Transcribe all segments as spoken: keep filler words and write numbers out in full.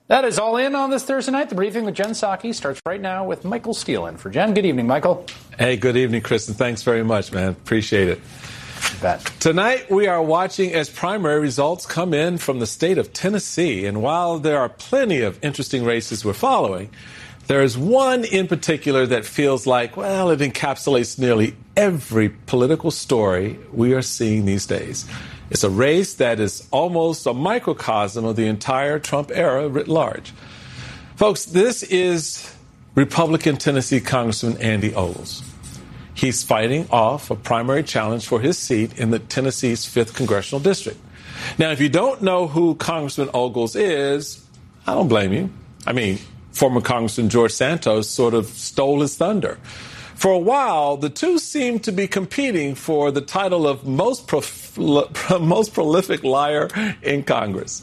That is All In on this Thursday night. The briefing with Jen Psaki starts right now with Michael Steele in for Jen. Good evening, Michael. Hey, good evening, Chris, and thanks very much, man. Appreciate it. You bet. Tonight, we are watching as primary results come in from the state of Tennessee. And while there are plenty of interesting races we're following, there is one in particular that feels like, well, it encapsulates nearly every political story we are seeing these days. It's a race that is almost a microcosm of the entire Trump era writ large. Folks, this is Republican Tennessee Congressman Andy Ogles. He's fighting off a primary challenge for his seat in the Tennessee's fifth Congressional District. Now, if you don't know who Congressman Ogles is, I don't blame you. I mean, former Congressman George Santos sort of stole his thunder. For a while, the two seemed to be competing for the title of most, prof- most prolific liar in Congress.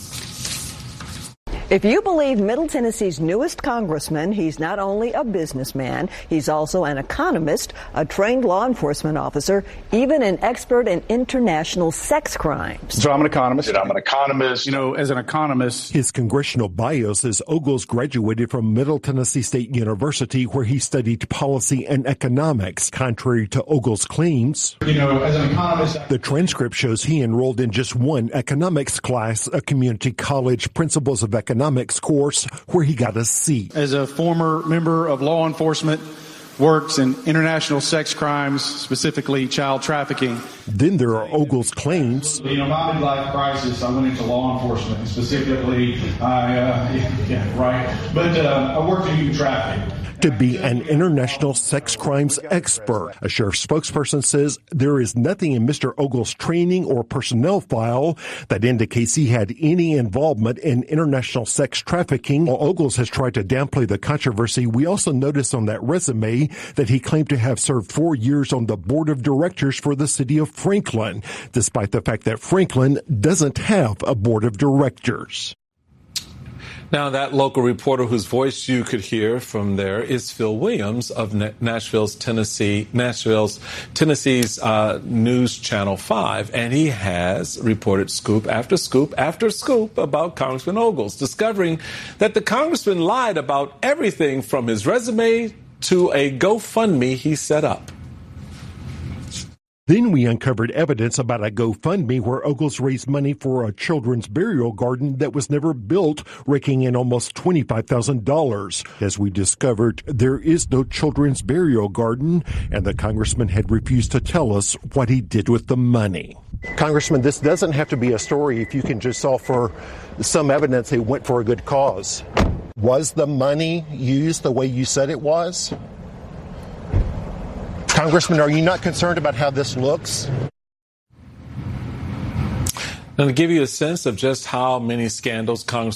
If you believe Middle Tennessee's newest congressman, he's not only a businessman, he's also an economist, a trained law enforcement officer, even an expert in international sex crimes. So I'm an economist. I'm an economist. You know, as an economist. His congressional bio says Ogles graduated from Middle Tennessee State University, where he studied policy and economics. Contrary to Ogles' claims, you know, as an economist, the transcript shows he enrolled in just one economics class, a community college principles of economics course, where he got a C. As a former member of law enforcement, works in international sex crimes, specifically child trafficking. Then there are Ogles' claims. You know, my midlife crisis, I went into law enforcement, and specifically, I, uh, yeah, right, but uh, I worked in human trafficking. To be an international sex crimes expert. A sheriff spokesperson says there is nothing in Mister Ogles' training or personnel file that indicates he had any involvement in international sex trafficking. While Ogles has tried to downplay the controversy, we also noticed on that resume that he claimed to have served four years on the board of directors for the city of Franklin, despite the fact that Franklin doesn't have a board of directors. Now, that local reporter whose voice you could hear from there is Phil Williams of Nashville's Tennessee, Nashville's Tennessee's uh, News Channel five, and he has reported scoop after scoop after scoop about Congressman Ogles, discovering that the congressman lied about everything from his resume to a GoFundMe he set up. Then we uncovered evidence about a GoFundMe where Ogles raised money for a children's burial garden that was never built, raking in almost twenty-five thousand dollars. As we discovered, there is no children's burial garden, and the congressman had refused to tell us what he did with the money. Congressman, this doesn't have to be a story if you can just offer some evidence it went for a good cause. Was the money used the way you said it was? Congressman, are you not concerned about how this looks? And to give you a sense of just how many scandals Congress